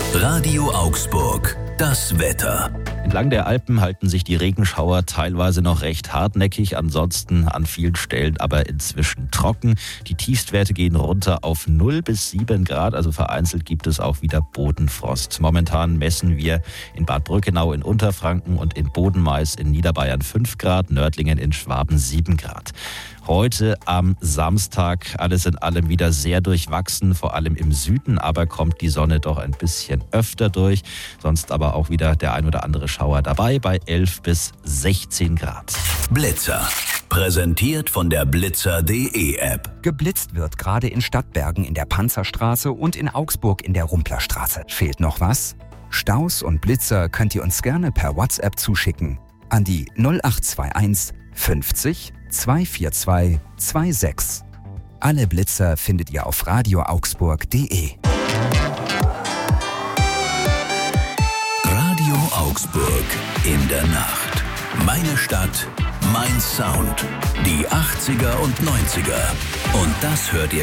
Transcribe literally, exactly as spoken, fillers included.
Radio Augsburg, das Wetter. Entlang der Alpen halten sich die Regenschauer teilweise noch recht hartnäckig, ansonsten an vielen Stellen aber inzwischen trocken. Die Tiefstwerte gehen runter auf null bis sieben Grad, also vereinzelt gibt es auch wieder Bodenfrost. Momentan messen wir in Bad Brückenau in Unterfranken und in Bodenmais in Niederbayern fünf Grad, Nördlingen in Schwaben sieben Grad. Heute am Samstag alles in allem wieder sehr durchwachsen, vor allem im Süden, aber kommt die Sonne doch ein bisschen öfter durch. Sonst aber auch wieder der ein oder andere Schauer dabei bei elf bis sechzehn Grad. Blitzer. Präsentiert von der Blitzer punkt de App. Geblitzt wird gerade in Stadtbergen in der Panzerstraße und in Augsburg in der Rumplerstraße. Fehlt noch was? Staus und Blitzer könnt ihr uns gerne per WhatsApp zuschicken an die null acht zwei eins fünfzig zwei vier zwei zwei sechs. Alle Blitzer findet ihr auf radio augsburg punkt de. Radio Augsburg in der Nacht. Meine Stadt, mein Sound. Die achtziger und neunziger. Und das hört ihr